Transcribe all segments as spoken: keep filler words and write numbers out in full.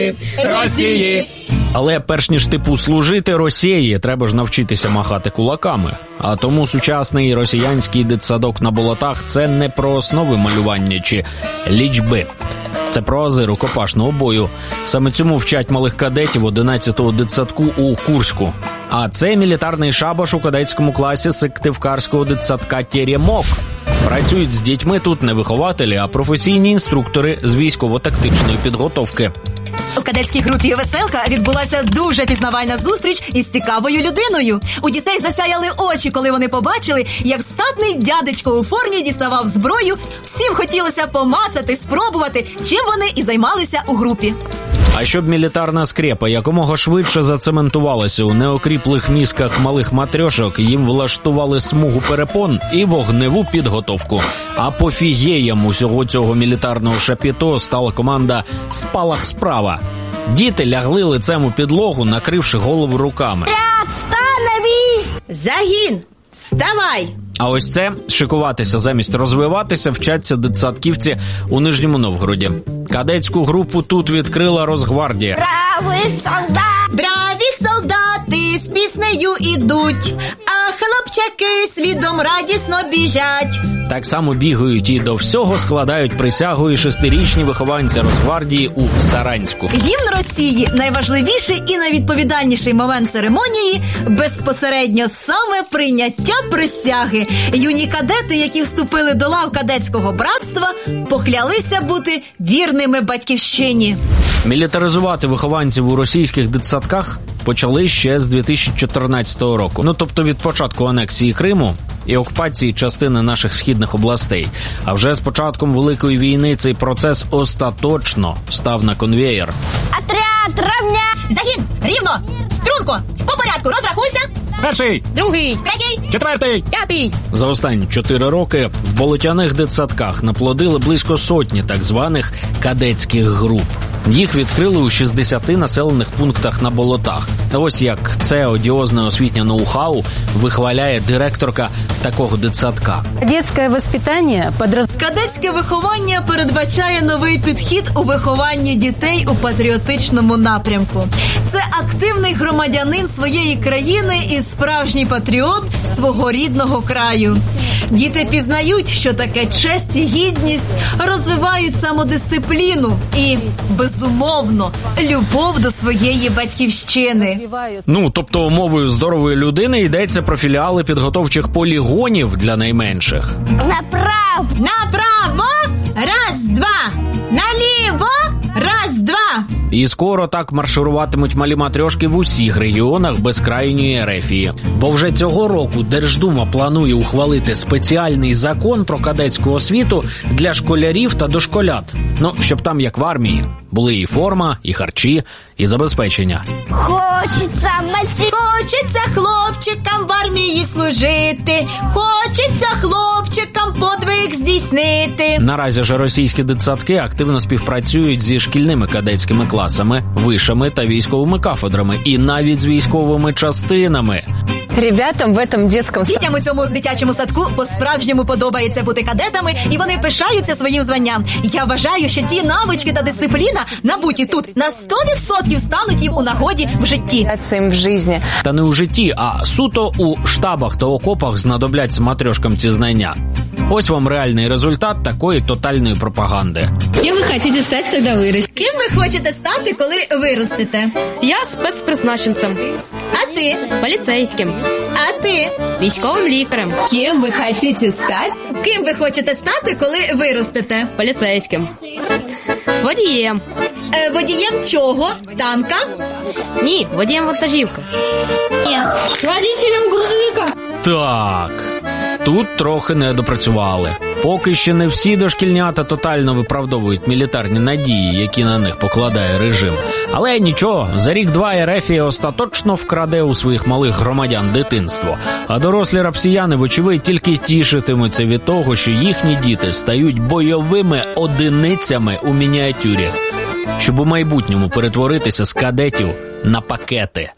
Росії. Але перш ніж типу служити Росії, треба ж навчитися махати кулаками. А тому сучасний росіянський дитсадок на болотах – це не про основи малювання чи лічби. Це про ази рукопашного бою. Саме цьому вчать малих кадетів одинадцятого дитсадку у Курську. А це мілітарний шабаш у кадетському класі Сыктывкарського дитсадка «Теремок». Працюють з дітьми тут не вихователі, а професійні інструктори з військово-тактичної підготовки. У кадетській групі «Веселка» відбулася дуже пізнавальна зустріч із цікавою людиною. У дітей засяяли очі, коли вони побачили, як статний дядечко у формі діставав зброю. Всім хотілося помацати, спробувати, чим вони і займалися у групі. А щоб мілітарна скрепа якомога швидше зацементувалася у неокріплих мізках малих матрьошок, їм влаштували смугу перепон і вогневу підготовку. Апофігеєм усього цього мілітарного шапіто стала команда «Спалах справа». Діти лягли лицем у підлогу, накривши голову руками. Загін! Вставай! А ось це шикуватися замість розвиватися вчаться дитсадківці у Нижньому Новгороді. Кадетську групу тут відкрила Росгвардія. Браві солдати! Браві солдати з піснею ідуть, а хлопчаки слідом радісно біжать. Так само бігають і до всього складають присягу і шестирічні вихованці Росгвардії у Саранську. Гімн Росії – найважливіший і найвідповідальніший момент церемонії – безпосередньо саме прийняття присяги. Юні кадети, які вступили до лав кадетського братства, поклялися бути вірними батьківщині. Мілітаризувати вихованців у російських дитсадках почали ще з дві тисячі чотирнадцятого року. Ну, тобто від початку анексії Криму і окупації частини наших східних областей. А вже з початком Великої війни цей процес остаточно став на конвеєр. Отряд, равня! Загін! Рівно! Струнко! По порядку, розрахуйся! Перший! Другий! Третій! Четвертий! П'ятий! За останні чотири роки в болотяних дитсадках наплодили близько сотні так званих кадетських груп. Їх відкрили у шістдесяти населених пунктах на болотах. Ось як це одіозне освітнє ноу-хау вихваляє директорка такого дитсадка. Кадетське воспитання подраз... Кадетське виховання передбачає новий підхід у вихованні дітей у патріотичному напрямку. Це активний громадянин своєї країни і справжній патріот свого рідного краю. Діти пізнають, що таке честь і гідність, розвивають самодисципліну і, безумовно, любов до своєї батьківщини. Ну, тобто мовою здорової людини йдеться про філіали підготовчих полігонів для найменших. Направо! Направо! Раз, два! Наліво! Раз, два! І скоро так маршируватимуть малі матрьошки в усіх регіонах безкрайньої Ерефії. Бо вже цього року Держдума планує ухвалити спеціальний закон про кадетську освіту для школярів та дошколят. Ну, щоб там, як в армії, були і форма, і харчі, і забезпечення. Хочеться маті... Хочеться хлопчикам в армії служити. Хочеться хлопчикам подвиг здійснити. Наразі ж російські дитсадки активно співпрацюють зі шкільними кадетськими класами, вишами та військовими кафедрами. І навіть з військовими частинами. Ребятам в этом детском... Дітям у цьому дитячому садку по-справжньому подобається бути кадетами, і вони пишаються своїм званням. Я вважаю, що ті навички та дисципліна, набуті тут, на сто відсотків стануть їм у нагоді в житті. в житті. Та не у житті, а суто у штабах та окопах знадобляться матрьошкам ці знання. Ось вам реальний результат такої тотальної пропаганди. Ким ви хочете стати, коли виростете? Ким ви хочете стати, коли виростете? Я спецпризначенцем. А ти? Поліцейським. А ти? Військовим лікарем. Ким ви хочете стати? Ким ви хочете стати, коли виростете? Поліцейським. Водієм. Е, водієм чого? Танка? Ні, водієм вантажівки. Ні. Водителем грузовика. Так, тут трохи не допрацювали. Поки ще не всі дошкільнята тотально виправдовують мілітарні надії, які на них покладає режим. Але нічого, за рік-два Ерефія остаточно вкраде у своїх малих громадян дитинство. А дорослі рапсіяни, вочевидь, тільки тішитимуться від того, що їхні діти стають бойовими одиницями у мініатюрі, щоб у майбутньому перетворитися з кадетів на пакети.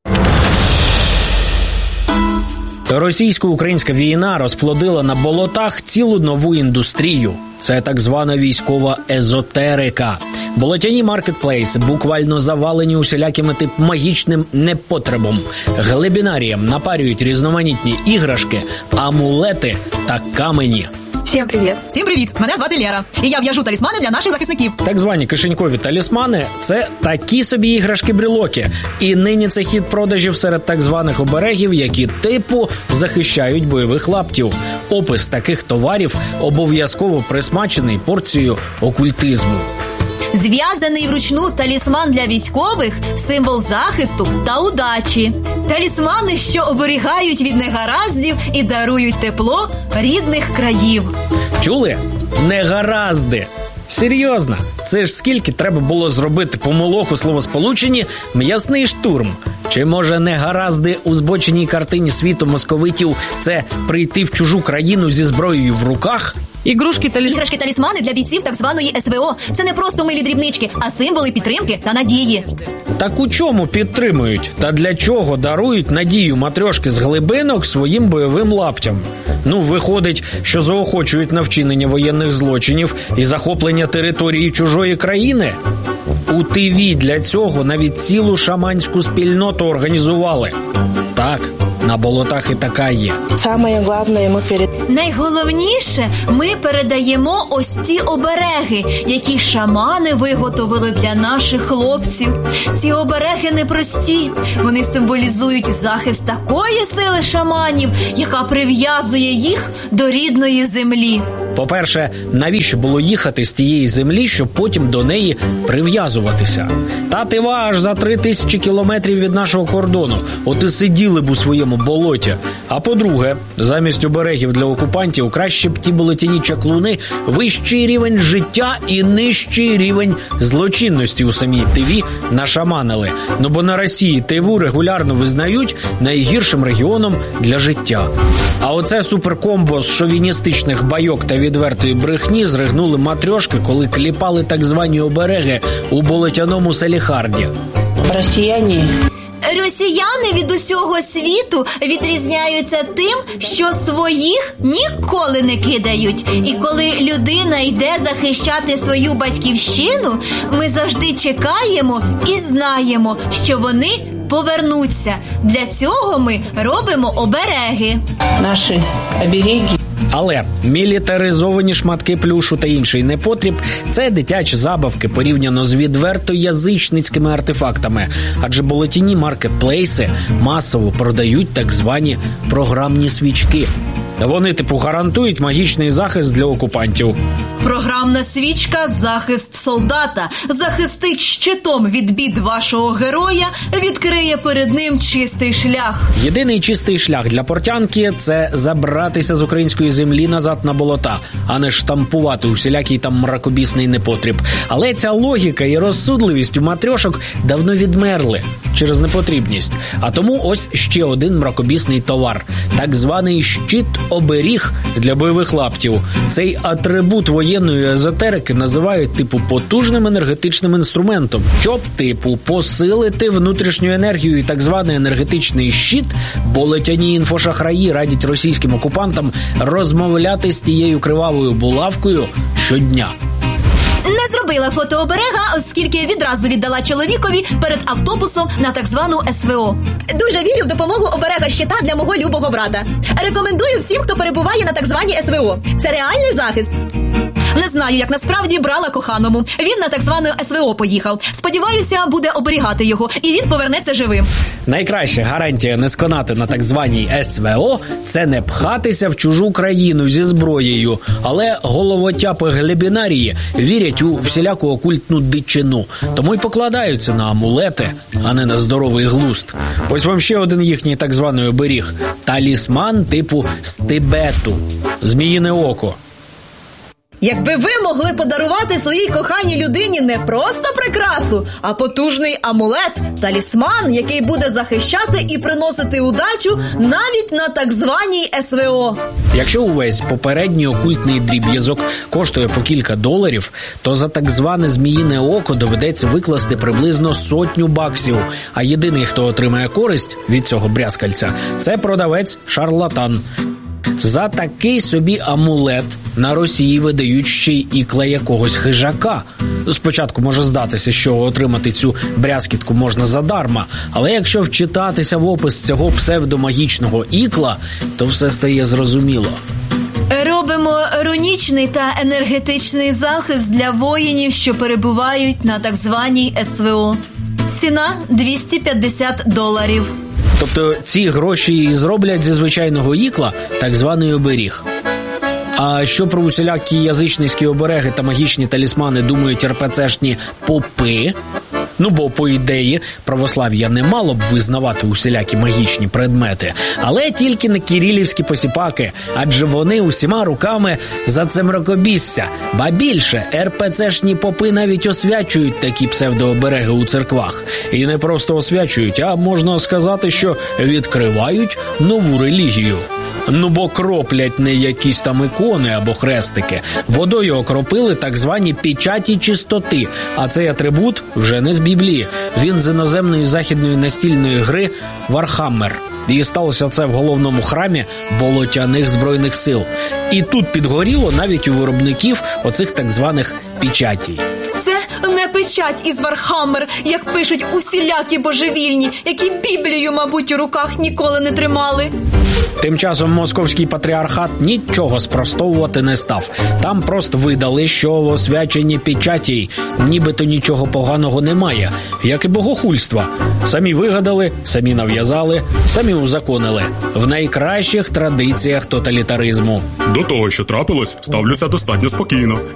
Російсько-українська війна розплодила на болотах цілу нову індустрію. Це так звана військова езотерика. Болотяні маркетплейси буквально завалені усілякими тип магічним непотребом. Глибінаріям напарюють різноманітні іграшки, амулети та камені. Всем привет. Всім привіт! Мене звати Лера, і я в'яжу талісмани для наших захисників. Так звані кишенькові талісмани – це такі собі іграшки-брелоки. І нині це хід продажів серед так званих оберегів, які типу захищають бойових лаптів. Опис таких товарів обов'язково присмачений порцією окультизму. Зв'язаний вручну талісман для військових – символ захисту та удачі. Талісмани, що оберігають від негараздів і дарують тепло рідних країв. Чули? Негаразди. Серйозно, це ж скільки треба було зробити помилок у словосполученні «м'ясний штурм». Чи, може, негаразди у збоченій картині світу московитів – це прийти в чужу країну зі зброєю в руках? Игрушки-талисманы. Іграшки-талісмани для бійців так званої ес ве о – це не просто милі дрібнички, а символи підтримки та надії. Так у чому підтримують? Та для чого дарують надію матрьошки з глибинок своїм бойовим лаптям? Ну, виходить, що заохочують на вчинення воєнних злочинів і захоплення території чужої країни? У ТВ для цього навіть цілу шаманську спільноту організували. Так, на болотах і така є. Самое главное, мы перед... Найголовніше, ми передаємо ось ці обереги, які шамани виготовили для наших хлопців. Ці обереги непрості. Вони символізують захист такої сили шаманів, яка прив'язує їх до рідної землі. По-перше, навіщо було їхати з тієї землі, щоб потім до неї прив'язуватися? Та ти аж за три тисячі кілометрів від нашого кордону. От і сиділи б у своєму болоті. А по-друге, замість оберегів для окупантів краще б ті болотяні чаклуни вищий рівень життя і нижчий рівень злочинності у самій ТВ нашаманили. Ну бо на Росії ТВ регулярно визнають найгіршим регіоном для життя. А оце суперкомбо з шовіністичних байок та відвертої брехні зригнули матрьошки, коли кліпали так звані обереги у болотяному Саліхарді. Росіяни... Росіяни від усього світу відрізняються тим, що своїх ніколи не кидають. І коли людина йде захищати свою батьківщину, ми завжди чекаємо і знаємо, що вони повернуться. Для цього ми робимо обереги. Наші обереги. Але мілітаризовані шматки плюшу та інший непотріб – це дитячі забавки порівняно з відверто язичницькими артефактами. Адже болотяні маркетплейси масово продають так звані програмні свічки. Вони, типу, гарантують магічний захист для окупантів. Програмна свічка «Захист солдата» захистить щитом від бід вашого героя, відкриє перед ним чистий шлях. Єдиний чистий шлях для портянки – це забратися з української землі назад на болота, а не штампувати усілякий там мракобісний непотріб. Але ця логіка і розсудливість у матрьошок давно відмерли через непотрібність. А тому ось ще один мракобісний товар – так званий щит-оберіг для бойових лаптів. Цей атрибут воєнної езотерики називають типу потужним енергетичним інструментом. Щоб типу посилити внутрішню енергію і так званий енергетичний щит, болотяні інфошахраї радять російським окупантам розмовляти з тією кривавою булавкою щодня. Не зробила фотооберега, оскільки відразу віддала чоловікові перед автобусом на так звану ес ве о. Дуже вірю в допомогу оберега щита для мого любого брата. Рекомендую всім, хто перебуває на так званій ес ве о. Це реальний захист. Не знаю, як насправді брала коханому. Він на так звану ес ве о поїхав. Сподіваюся, буде оберігати його, і він повернеться живим. Найкраща гарантія не сконати на так званій ес ве о – це не пхатися в чужу країну зі зброєю. Але головотяпи-глибінарії вірять у всіляку окультну дичину. Тому й покладаються на амулети, а не на здоровий глузд. Ось вам ще один їхній так званий оберіг – талісман типу з Тибету. Зміїне око. Якби ви могли подарувати своїй коханій людині не просто прикрасу, а потужний амулет, талісман, який буде захищати і приносити удачу навіть на так званій ес ве о. Якщо увесь попередній окультний дріб'язок коштує по кілька доларів, то за так зване зміїне око доведеться викласти приблизно сотню баксів. А єдиний, хто отримає користь від цього брязкальця, це продавець-шарлатан. За такий собі амулет на Росії видають ще й ікла якогось хижака. Спочатку може здатися, що отримати цю брязкітку можна задарма, але якщо вчитатися в опис цього псевдомагічного ікла, то все стає зрозуміло. Робимо рунічний та енергетичний захист для воїнів, що перебувають на так званій ес ве о. Ціна – двісті п'ятдесят доларів. Тобто ці гроші і зроблять зі звичайного ікла так званий оберіг. А що про усілякі язичницькі обереги та магічні талісмани думають ер пе цешні попи? Ну, бо, по ідеї, православ'я не мало б визнавати усілякі магічні предмети, але тільки не кирилівські посіпаки, адже вони усіма руками за це мракобісся. Ба більше, ер пе цешні попи навіть освячують такі псевдообереги у церквах. І не просто освячують, а можна сказати, що відкривають нову релігію. Ну, бо кроплять не якісь там ікони або хрестики. Водою окропили так звані печаті чистоти, а цей атрибут вже не з Біблії. Він з іноземної західної настільної гри Warhammer. І сталося це в головному храмі болотяних збройних сил. І тут підгоріло навіть у виробників оцих так званих печатій. Це не печать із Вархаммер, як пишуть усілякі божевільні, які Біблію, мабуть, у руках ніколи не тримали. Тим часом московський патріархат нічого спростовувати не став. Там просто видали, що в освяченні печатій нібито нічого поганого немає, як і богохульства. Самі вигадали, самі нав'язали, самі узаконили. В найкращих традиціях тоталітаризму. До того, що трапилось, ставлюся достатньо спокійно.